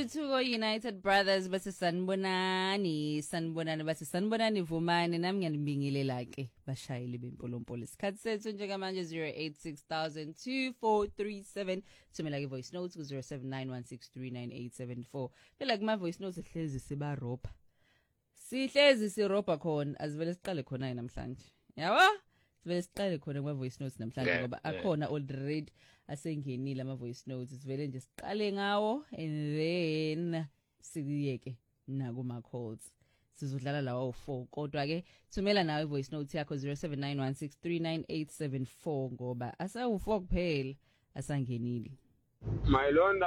Tutuko United Brothers base sanibonani base sanibonani vumani nami ngiyanibingelela ke bashayeli bempolompolo isikhathi sethu njengamanje 0860002437 thumela ke voice notes ku 0791639874 phela kuma voice notes ehlezi sibarobha sihlezi sirobha khona azivele siqale khona namhlanje yabo sivele siqale khona kuma voice notes namhlanje ngoba akhona already asengenile ama voice notes sivele nje siqale ngawo and then siyeke nakuma calls sizodlala lawo 4 kodwa ke thumela nawe voice note yakho 0791639874 ngoba asawu4 kuphela asangenile Mailonda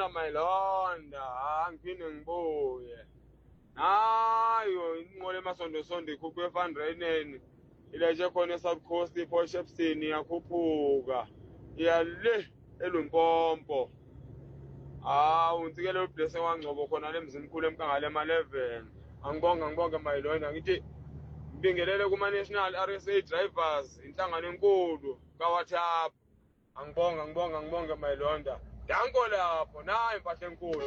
angiphinde ngibuye hayo inqole masonto ikhuphe eFundreneni ile nje khona eSouth Coast ePortshepstone yakhuphuka yale elumpompo unsikele ublessing wangcobo khona lemzimkhulu emkangale ema11 angibonga Mayilonda ngithi ngibingelele kuma National RSA Drivers inhlangano enkulu kaWhatsApp angibonga Mayilonda danko lapho nayi impahla enkulu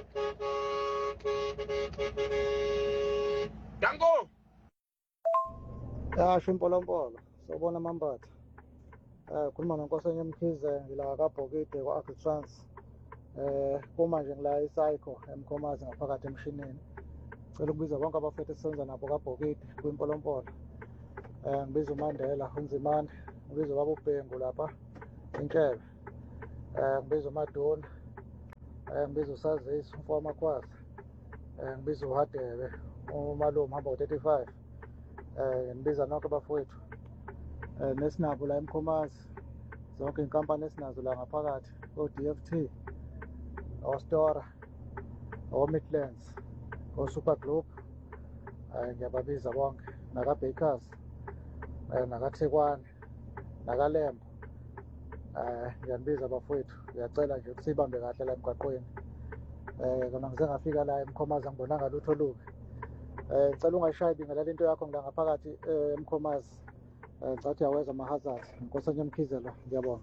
danko Yasho impolompolo sobona Mambatha khuluma noNkosenye Mkhize ngila kaBhokide kwa-Agritrans kuma nje ngila eSayikho eMkhomazi ngaphakathi emshinini cela ukubiza bonke abafethu esisenza nabo kaBhokide kwimpolompolo ngibiza uMandela uNzimande ngibiza ubaba uBhengu lapha Intshebe ngibiza uMaduna ngibiza uSazisi umfo wamakhwazi ngibiza uHadebe umalume hamba u35 ngibiza nonke abafowethu nesinabo la eMkhomazi zonke inkampani esinazo la ngaphakathi o-DFT o-Stora o-Midlands o-Super Group ngiyababiza bonke naka-Bakers nakaThekwane nakaLembo ngiyanibiza abafowethu ngiyacela nje ukuthi sibambe kahle la emgwaqweni kona ngize ngafika la eMkhomazi angibonanga lutho lubi ngicela ungayishayi bingelela into yakho ngila ngaphakathi eMkhomazi ngicathi uyaweza ama-hazard Nkosenye Mkhize lo ngiyabonga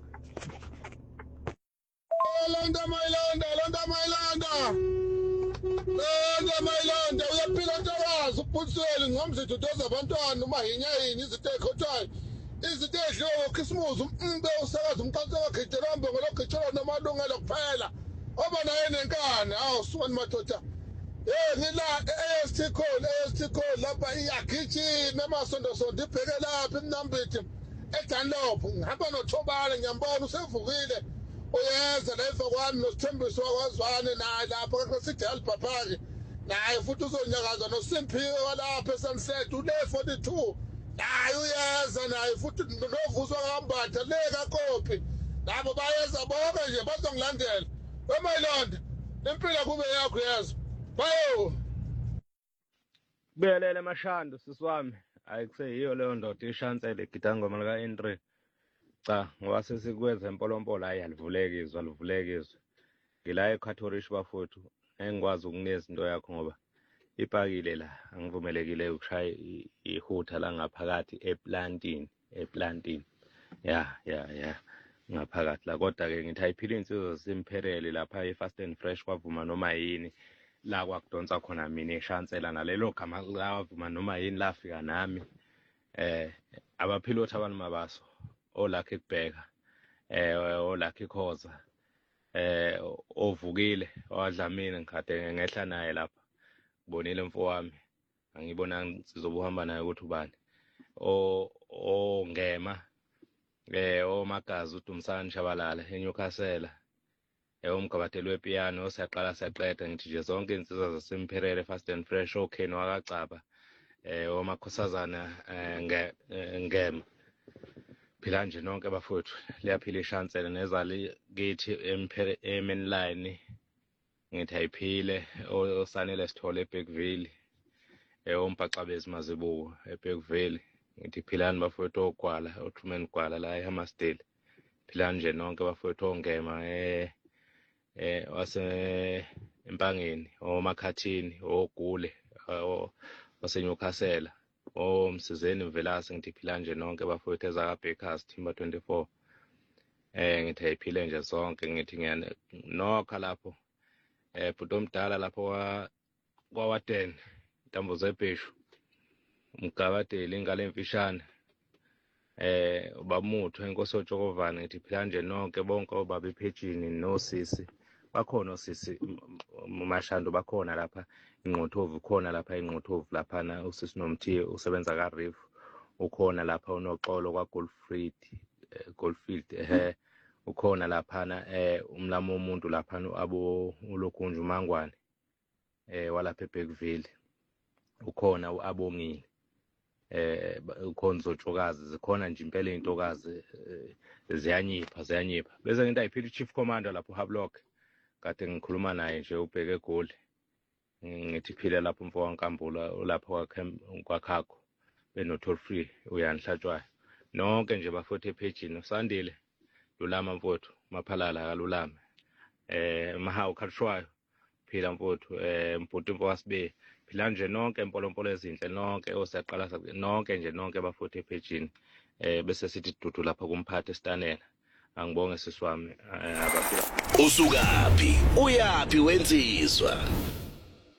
Mayilonda uyaphila Ntokazi uButseli ngomzitho udoza abantwana umahinya yini izinto ezikhothwayo izinto ezidliwe Christmas umbe usakaza umqansa wakhethelambe ngolokhethelwa namalungelo kuphela oba naye nenkani sukani madoda ngila AST call lapha iyagijima emasonto ibheke lapha eMnambithi eDunlop ngihamba noThobala ngiyambona usevukile uyeza la eFakwani noSithembiso wakwazwane naye lapha kaSidi Alpapaki naye futhi uzonyakaza noSimphiwe walapha eSunset ule 42 naye uyeza naye futhi novuswa kaMbatha le kaKopi labo bayeza bonke nje bazongilandela weMayilonda impilo kube yakho yezwa bayo Belele mashando sisiwami ayikuseyiyo leyo ndoda ishansele igidangoma lika N3 cha ngoba sesikwenza empolompolo hayi alivuleke izwe ngila eCatholic bafowethu engikwazi ukuneza into yakho ngoba ipakile la angivumelekile ukushaya ihutha la ngaphakathi eplantini ya ngaphakathi la kodwa ke ngithi ayiphile insizwe simpherele lapha eFast and Fresh kwavuma noma yini la kwakudonsa khona mina eshansela nalelo gama lavuma noma yini lafika nami abaphiloti abanamabaso olakhe kubheka olakhe khoza ovukile owadlamini ngikade ngehla naye lapha kubonile mfo wami angibona sizobuhamba naye ukuthi ubani ngema omagazi uDumsani Shabalala eNewcastle umgabatelo wepiano siyaqeda ngithi nje zonke insizwa zasempherele Fast and Fresh okay nowaKacaba omakhosazana ngema phila nje nonke bafowethu liyaphila ishansela nezali kithi mainline ngithi ayiphile osanele sithole eBergville umbhacabezi mazibuko eBergville ngithi philani bafowethu ogwala oTruman Gwala la eHammersdale philani nje nonke bafowethu ongema wase empangeni omakhathini ogule waseNewcastle Msizeni Mvelase ngithi phila nje nonke bafowethu ezakaBakers Timber 24 ngithi ayiphile nje zonke ngithi nokha lapho bhuti omdala lapho kwaWaden intambo zebheshu umgabadeli ingalo emfishane ubamutho inkosi oJokovane ngithi phila nje nonke bonke obaba ephejini nosisi bakhona osisi umashando bakhona lapha inqothovu khona lapha inqothovu laphana usisi Nomthiye usebenza kaRiff ukhona lapha unoxolo Goldfield ukhona laphana umlamo womuntu laphana abo ulokunje uMangwane walapha eBergville ukhona uAbongile ukhona zotshokazi zikhona nje impela izintokazi ziyanyipha bese ngento ayiphila chief commander lapho Hablock kade ngikhuluma naye nje ubheke eGoli ngithi phila lapho mfo waNkambula lapho kwakhakho beno toll free uyanihlatshwayo nonke nje bafuthe ephejini usandile lulama mfowethu maphalala kalulame mahawu khalishwayo phila mfowethu mbhuti mfo wasibe phila nje nonke empolompolo ezinhle nonke osiyaqala nonke nje nonke bafuthe ephejini bese sithi dudu lapha kumphathe Stanela angibonge siswami abaphila usukaphi uyaphi wenziswa